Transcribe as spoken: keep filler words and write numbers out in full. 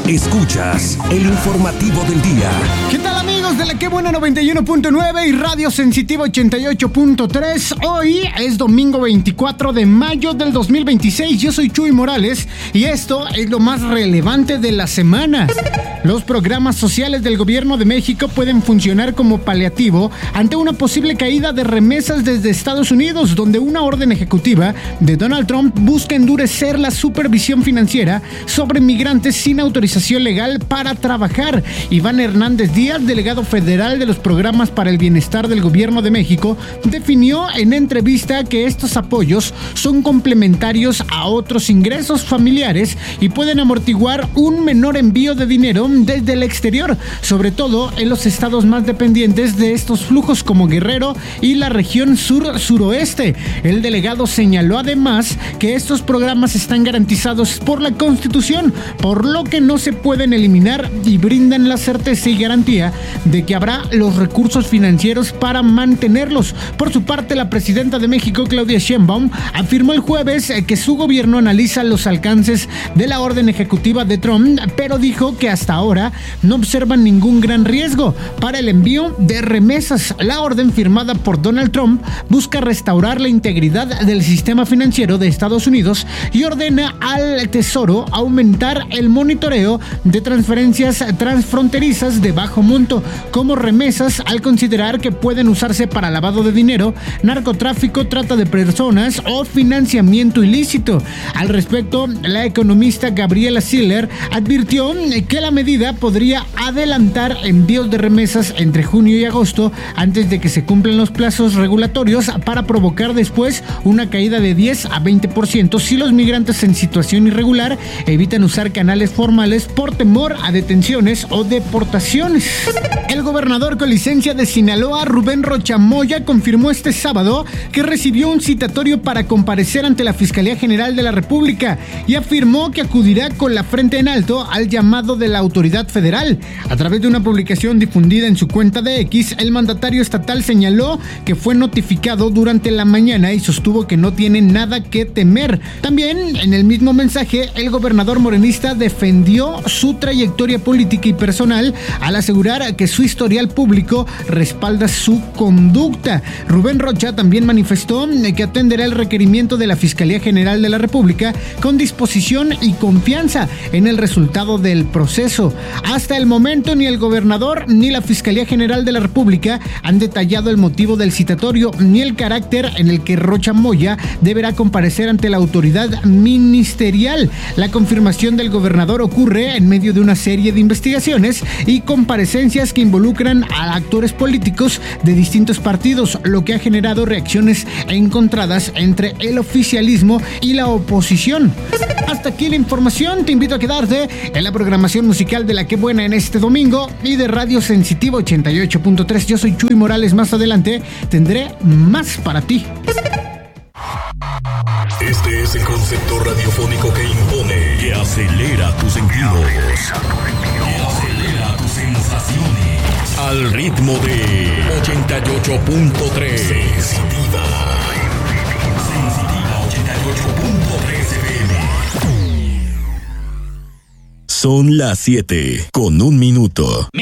Escuchas el informativo del día. ¿Qué tal, amigos de la Que Buena noventa y uno punto nueve y Radio Sensitiva ochenta y ocho punto tres? Hoy es domingo veinticuatro de mayo del dos mil veintiséis. Yo soy Chuy Morales y esto es lo más relevante de la semana. Los programas sociales del gobierno de México pueden funcionar como paliativo ante una posible caída de remesas desde Estados Unidos, donde una orden ejecutiva de Donald Trump busca endurecer la supervisión financiera sobre migrantes sin autorización legal para trabajar. Iván Hernández Díaz, delegado federal de los programas para el bienestar del gobierno de México, definió en entrevista que estos apoyos son complementarios a otros ingresos familiares y pueden amortiguar un menor envío de dinero desde el exterior, sobre todo en los estados más dependientes de estos flujos como Guerrero y la región sur-suroeste. El delegado señaló además que estos programas están garantizados por la Constitución, por lo que no se pueden eliminar y brindan la certeza y garantía de que habrá los recursos financieros para mantenerlos. Por su parte, la presidenta de México, Claudia Sheinbaum, afirmó el jueves que su gobierno analiza los alcances de la orden ejecutiva de Trump, pero dijo que hasta ahora no observan ningún gran riesgo para el envío de remesas. La orden firmada por Donald Trump busca restaurar la integridad del sistema financiero de Estados Unidos y ordena al Tesoro aumentar el monitoreo de transferencias transfronterizas de bajo monto como remesas, al considerar que pueden usarse para lavado de dinero, narcotráfico, trata de personas o financiamiento ilícito. Al respecto, la economista Gabriela Siller advirtió que la medida podría adelantar envíos de remesas entre junio y agosto antes de que se cumplan los plazos regulatorios, para provocar después una caída de diez a veinte por ciento si los migrantes en situación irregular evitan usar canales formales por temor a detenciones o deportaciones. El gobernador con licencia de Sinaloa, Rubén Rocha Moya, confirmó este sábado que recibió un citatorio para comparecer ante la Fiscalía General de la República y afirmó que acudirá con la frente en alto al llamado de la autoridad federal. A través de una publicación difundida en su cuenta de X, el mandatario estatal señaló que fue notificado durante la mañana y sostuvo que no tiene nada que temer. También, en el mismo mensaje, el gobernador morenista defendió su trayectoria política y personal al asegurar que su historial público respalda su conducta. Rubén Rocha también manifestó que atenderá el requerimiento de la Fiscalía General de la República con disposición y confianza en el resultado del proceso. Hasta el momento, ni el gobernador ni la Fiscalía General de la República han detallado el motivo del citatorio ni el carácter en el que Rocha Moya deberá comparecer ante la autoridad ministerial. La confirmación del gobernador ocurre en medio de una serie de investigaciones y comparecencias que involucran a actores políticos de distintos partidos, lo que ha generado reacciones encontradas entre el oficialismo y la oposición. Hasta aquí la información. Te invito a quedarte en la programación musical de La Que Buena en este domingo y de Radio Sensitiva ochenta y ocho punto tres. Yo soy Chuy Morales. Más adelante tendré más para ti. Este es el concepto radiofónico que impone, que acelera tus sentidos, que acelera tus sensaciones, al ritmo de ochenta y ocho punto tres. Sensitiva. Sensitiva ochenta y ocho punto tres F M. Son las siete con un minuto.